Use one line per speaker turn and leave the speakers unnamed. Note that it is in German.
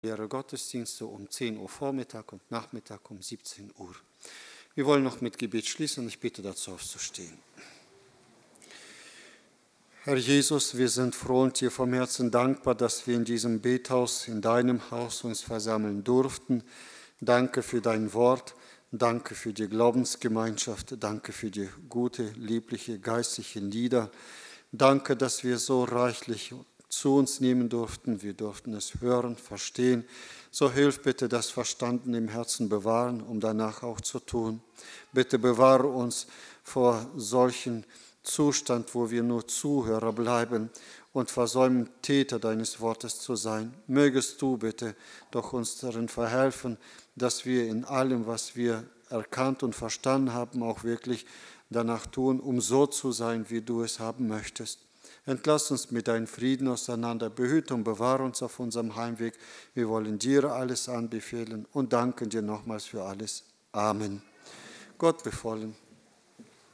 Ihre Gottesdienste um 10 Uhr Vormittag und Nachmittag um 17 Uhr. Wir wollen noch mit Gebet schließen. Ich bitte dazu aufzustehen. Herr Jesus, wir sind froh und dir vom Herzen dankbar, dass wir in diesem Bethaus, in deinem Haus uns versammeln durften. Danke für dein Wort, danke für die Glaubensgemeinschaft, danke für die gute, liebliche, geistliche Lieder. Danke, dass wir so reichlich zu uns nehmen durften. Wir durften es hören, verstehen. So hilf bitte das Verstanden im Herzen bewahren, um danach auch zu tun. Bitte bewahre uns vor solchen Zustand, wo wir nur Zuhörer bleiben und versäumen, Täter deines Wortes zu sein. Mögest du bitte doch uns darin verhelfen, dass wir in allem, was wir erkannt und verstanden haben, auch wirklich danach tun, um so zu sein, wie du es haben möchtest. Entlass uns mit deinem Frieden auseinander, behüte und bewahre uns auf unserem Heimweg. Wir wollen dir alles anbefehlen und danken dir nochmals für alles. Amen. Gott befohlen.